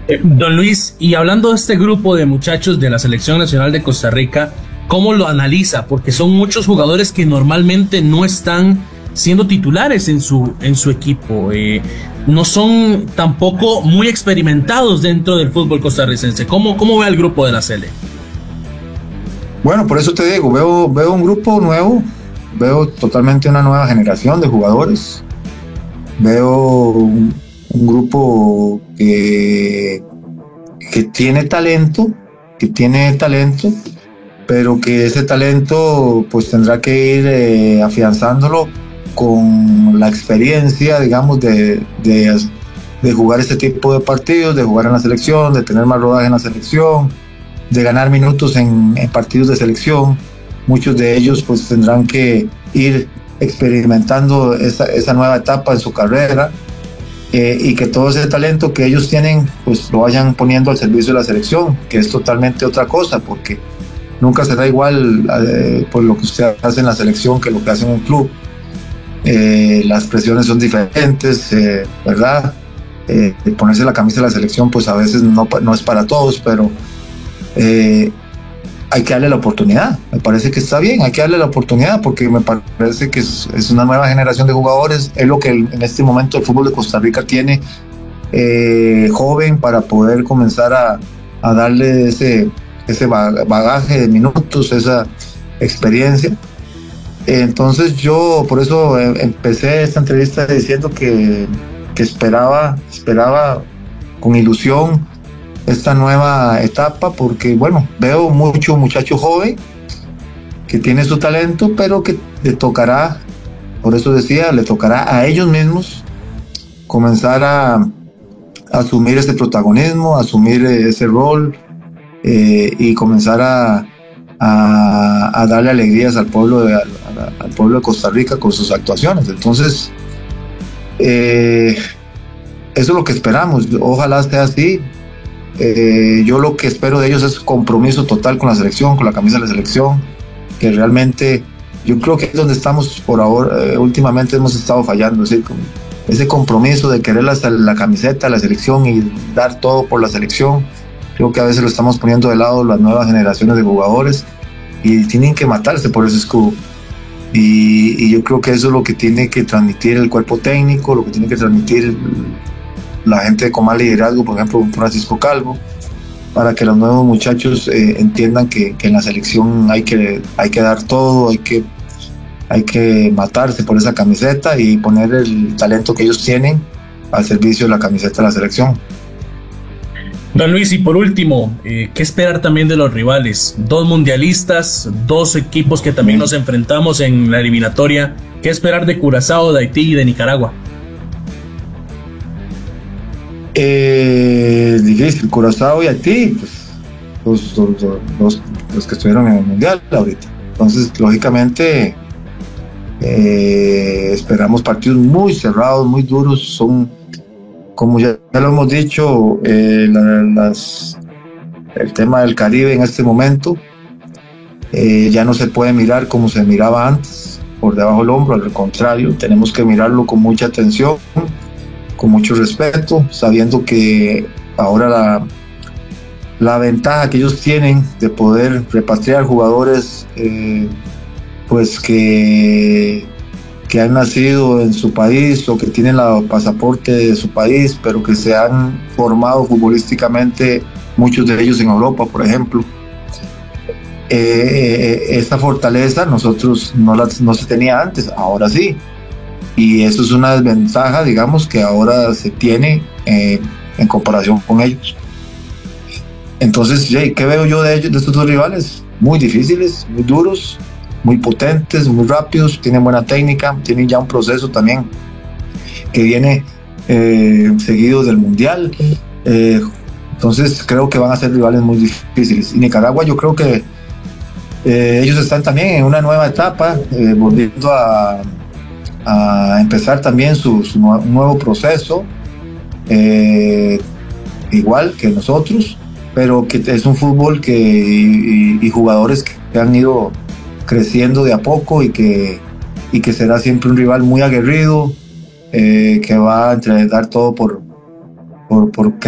Don Luis, y hablando de este grupo de muchachos de la Selección Nacional de Costa Rica, ¿cómo lo analiza? Porque son muchos jugadores que normalmente no están siendo titulares en su equipo. No son tampoco muy experimentados dentro del fútbol costarricense. ¿Cómo ve el grupo de la Sele? Bueno, por eso te digo, veo un grupo nuevo, veo totalmente una nueva generación de jugadores, veo un grupo que tiene talento, pero que ese talento pues tendrá que ir afianzándolo con la experiencia, digamos, de jugar este tipo de partidos, de jugar en la selección, de tener más rodaje en la selección, de ganar minutos en partidos de selección. Muchos de ellos pues tendrán que ir experimentando esa nueva etapa en su carrera, y que todo ese talento que ellos tienen pues lo vayan poniendo al servicio de la selección, que es totalmente otra cosa, porque nunca será igual por lo que usted hace en la selección que lo que hace en un club. Las presiones son diferentes, ¿verdad? Ponerse la camisa de la selección pues a veces no es para todos, pero hay que darle la oportunidad. Me parece que está bien, hay que darle la oportunidad, porque me parece que es una nueva generación de jugadores, es lo que en este momento el fútbol de Costa Rica tiene, joven, para poder comenzar a darle ese bagaje de minutos, esa experiencia. Entonces yo por eso empecé esta entrevista diciendo que esperaba con ilusión esta nueva etapa, porque bueno, veo mucho muchacho joven que tiene su talento, pero que le tocará, por eso decía, le tocará a ellos mismos comenzar a asumir ese protagonismo, asumir ese rol, y comenzar a darle alegrías al pueblo de Costa Rica con sus actuaciones. Entonces eso es lo que esperamos, ojalá sea así. Yo lo que espero de ellos es compromiso total con la selección, con la camisa de la selección, que realmente yo creo que es donde estamos por ahora. Últimamente hemos estado fallando, ¿sí? Con ese compromiso de querer la camiseta de la selección y dar todo por la selección. Creo que a veces lo estamos poniendo de lado las nuevas generaciones de jugadores, y tienen que matarse por ese escudo. Y yo creo que eso es lo que tiene que transmitir el cuerpo técnico, lo que tiene que transmitir la gente con más liderazgo, por ejemplo Francisco Calvo, para que los nuevos muchachos entiendan que en la selección hay que dar todo, hay que matarse por esa camiseta y poner el talento que ellos tienen al servicio de la camiseta de la selección. Don Luis, y por último, ¿qué esperar también de los rivales? Dos mundialistas, dos equipos que también nos enfrentamos en la eliminatoria. ¿Qué esperar de Curazao, de Haití y de Nicaragua? Difícil, Curazao y Haití, pues los que estuvieron en el mundial ahorita. Entonces, lógicamente, esperamos partidos muy cerrados, muy duros. Son, como ya lo hemos dicho, el tema del Caribe en este momento ya no se puede mirar como se miraba antes, por debajo del hombro. Al contrario, tenemos que mirarlo con mucha atención, con mucho respeto, sabiendo que ahora la ventaja que ellos tienen de poder repatriar jugadores pues que han nacido en su país o que tienen el pasaporte de su país, pero que se han formado futbolísticamente, muchos de ellos en Europa, por ejemplo. Esta fortaleza nosotros no se tenía antes, ahora sí. Y eso es una desventaja, digamos, que ahora se tiene en comparación con ellos. Entonces, ¿qué veo yo de ellos, de estos dos rivales? Muy difíciles, muy duros, muy potentes, muy rápidos, tienen buena técnica, tienen ya un proceso también que viene seguido del Mundial. Entonces creo que van a ser rivales muy difíciles. Y Nicaragua, yo creo que ellos están también en una nueva etapa, volviendo a empezar también su nuevo proceso, igual que nosotros, pero que es un fútbol y jugadores que han ido creciendo de a poco, y que será siempre un rival muy aguerrido, que va a dar todo por